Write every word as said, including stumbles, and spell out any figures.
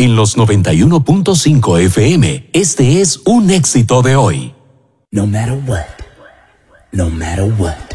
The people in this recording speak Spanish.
En los noventa y uno punto cinco F M, este es un éxito de hoy. No matter what, no matter what.